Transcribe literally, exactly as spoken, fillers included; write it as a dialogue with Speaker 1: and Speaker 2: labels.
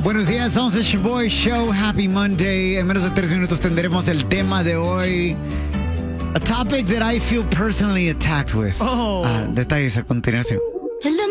Speaker 1: Buenos días, somos el Shaboy Show. Happy Monday. En menos de tres minutos tendremos el tema de hoy. A topic that I feel personally attacked with.
Speaker 2: Oh.
Speaker 1: Ah, detalles a continuación.
Speaker 3: El